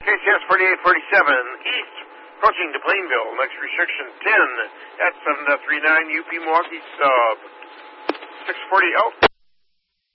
KCS 4847 East, approaching to Plainville. Next restriction 10 at 7.39 UP Milwaukee sub. 640 out.